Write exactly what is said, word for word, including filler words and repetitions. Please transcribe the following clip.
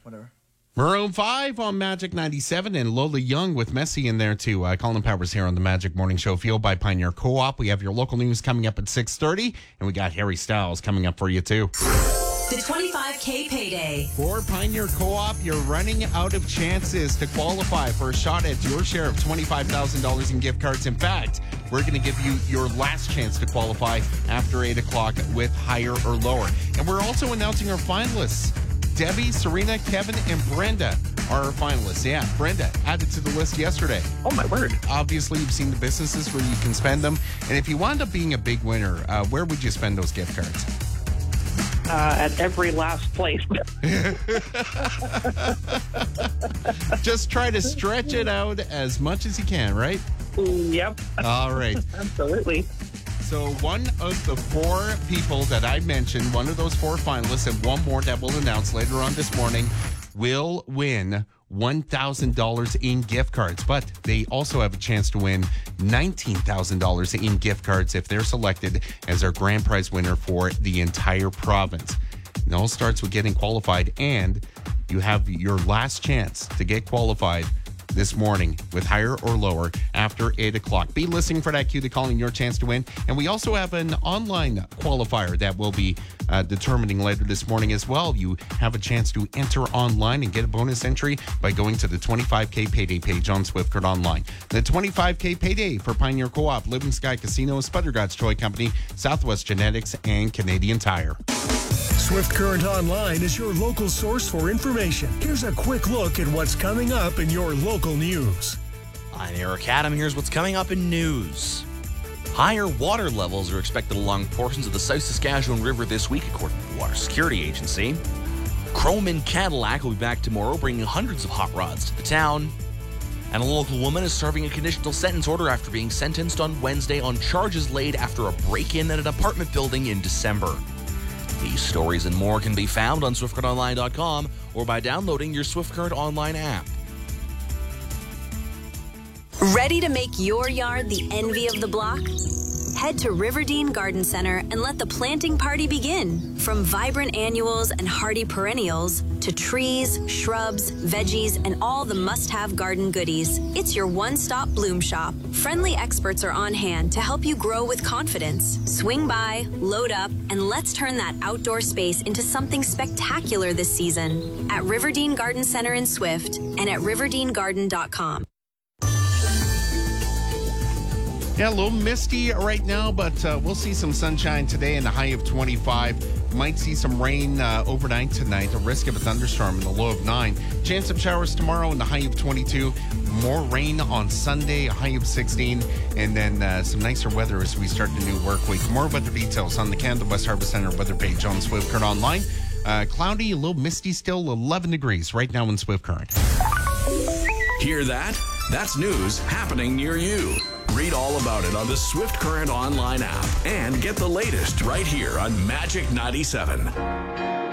whatever. Maroon five on Magic ninety-seven and Lola Young with Messi in there too. Uh, Colin Powers here on the Magic Morning Show, fueled by Pioneer Co-op. We have your local news coming up at six thirty, and we got Harry Styles coming up for you too. The twenty-five K payday. For Pioneer Co-op, you're running out of chances to qualify for a shot at your share of twenty-five thousand dollars in gift cards. In fact, we're going to give you your last chance to qualify after eight o'clock with higher or lower. And we're also announcing our finalists. Debbie, Serena, Kevin, and Brenda are our finalists. Yeah, Brenda added to the list yesterday. Oh, my word. Obviously, you've seen the businesses where you can spend them. And if you wound up being a big winner, uh, where would you spend those gift cards? Uh, at every last place. Just try to stretch it out as much as you can, right? Yep. All right. Absolutely. So one of the four people that I mentioned, one of those four finalists, and one more that we'll announce later on this morning, will win one thousand dollars in gift cards. But they also have a chance to win nineteen thousand dollars in gift cards if they're selected as our grand prize winner for the entire province. It all starts with getting qualified, and you have your last chance to get qualified this morning with higher or lower after eight o'clock. Be listening for that cue to calling your chance to win. And we also have an online qualifier that will be uh, determining later this morning as well. You have a chance to enter online and get a bonus entry by going to the twenty-five K Payday page on SwiftCurrent Online. The twenty-five K Payday for Pioneer Co-op, Living Sky Casino, Spuddergod's Toy Company, Southwest Genetics, and Canadian Tire. SwiftCurrent Online is your local source for information. Here's a quick look at what's coming up in your local news. I'm Eric Adam. Here's what's coming up in news. Higher water levels are expected along portions of the South Saskatchewan River this week, according to the Water Security Agency. Chrome and Cadillac will be back tomorrow, bringing hundreds of hot rods to the town. And a local woman is serving a conditional sentence order after being sentenced on Wednesday on charges laid after a break-in at an apartment building in December. These stories and more can be found on Swift Current Online dot com or by downloading your SwiftCurrent Online app. Ready to make your yard the envy of the block? Head to Riverdene Garden Center and let the planting party begin. From vibrant annuals and hardy perennials to trees, shrubs, veggies, and all the must-have garden goodies, it's your one-stop bloom shop. Friendly experts are on hand to help you grow with confidence. Swing by, load up, and let's turn that outdoor space into something spectacular this season at Riverdene Garden Center in Swift and at riverdene garden dot com. Yeah, a little misty right now, but uh, we'll see some sunshine today and a high of twenty-five. Might see some rain uh, overnight tonight, a risk of a thunderstorm in the low of nine. Chance of showers tomorrow and a high of twenty-two. More rain on Sunday, a high of sixteen. And then uh, some nicer weather as we start the new work week. More weather details on the Canada West Harvest Center weather page on SwiftCurrent Online. Uh, cloudy, a little misty still, eleven degrees right now in SwiftCurrent. Hear that? That's news happening near you. Read all about it on the SwiftCurrent Online app and get the latest right here on Magic ninety-seven.